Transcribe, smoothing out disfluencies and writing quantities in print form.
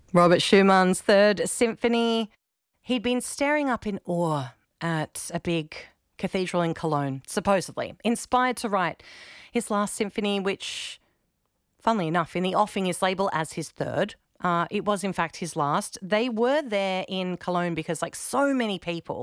Robert Schumann's Third Symphony. He'd been staring up in awe at a big cathedral in Cologne, supposedly, inspired to write his last symphony, which, funnily enough, in the offing is labelled as his third. It was, in fact, his last. They were there in Cologne because, like so many people,